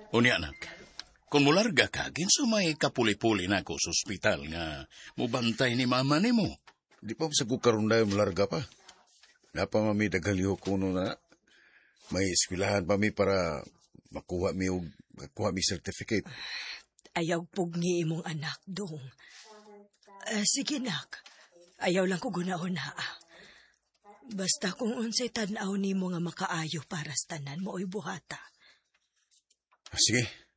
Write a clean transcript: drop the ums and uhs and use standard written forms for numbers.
Unya anak, kung mularga ka, ginso may kapuli-puli na ako sa ospital nga mubantay ni mama ni mo. Di pa sa kukaroon na malarga pa. Napa mami daghaliho kuno na. May eskwelahan pa mi para makuha mi certificate. Ayaw pugni imong anak, dong. Sige, nak. Ayaw lang ko gunahon na. Basta kung unsay tan-aw nimo nga makaayo para sa tanan mo oy buhata. Sige.